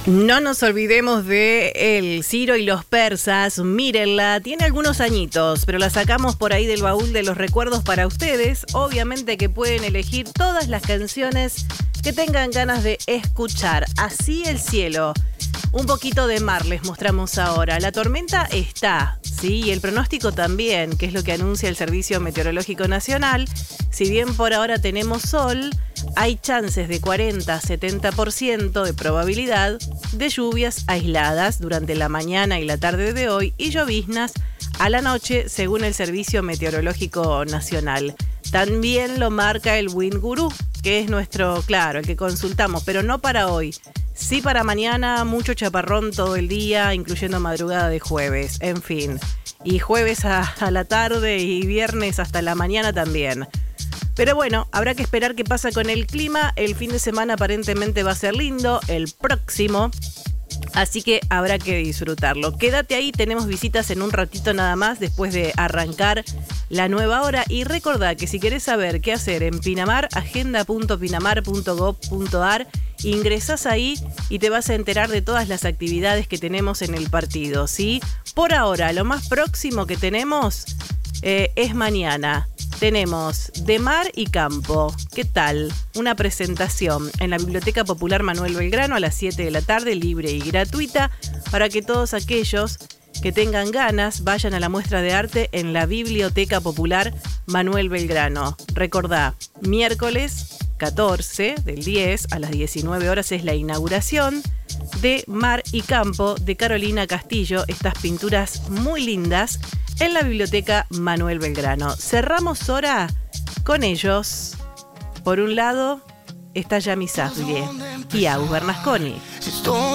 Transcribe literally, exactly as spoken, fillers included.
No nos olvidemos de el Ciro y los persas. Mírenla, tiene algunos añitos, pero la sacamos por ahí del baúl de los recuerdos para ustedes. Obviamente que pueden elegir todas las canciones que tengan ganas de escuchar. Así el cielo. Un poquito de mar les mostramos ahora. La tormenta está, sí, y el pronóstico también, que es lo que anuncia el Servicio Meteorológico Nacional. Si bien por ahora tenemos sol, hay chances de cuarenta a setenta por ciento de probabilidad de lluvias aisladas durante la mañana y la tarde de hoy y lloviznas a la noche, según el Servicio Meteorológico Nacional. También lo marca el Wind Guru, que es nuestro, claro, el que consultamos, pero no para hoy. Sí para mañana, mucho chaparrón todo el día, incluyendo madrugada de jueves, en fin. Y jueves a, a la tarde y viernes hasta la mañana también. Pero bueno, habrá que esperar qué pasa con el clima. El fin de semana aparentemente va a ser lindo, el próximo. Así que habrá que disfrutarlo. Quédate ahí, tenemos visitas en un ratito nada más después de arrancar la nueva hora. Y recordá que si querés saber qué hacer en Pinamar, agenda punto pinamar punto gob punto ar, ingresás ahí y te vas a enterar de todas las actividades que tenemos en el partido, ¿sí? Por ahora, lo más próximo que tenemos eh, es mañana. Tenemos De Mar y Campo. ¿Qué tal? Una presentación en la Biblioteca Popular Manuel Belgrano a las siete de la tarde, libre y gratuita, para que todos aquellos que tengan ganas vayan a la muestra de arte en la Biblioteca Popular Manuel Belgrano. Recordá, miércoles catorce del diez a las diecinueve horas es la inauguración de Mar y Campo de Carolina Castillo. Estas pinturas muy lindas en la Biblioteca Manuel Belgrano. Cerramos hora con ellos. Por un lado está Yami Safdie y Agus Bernasconi.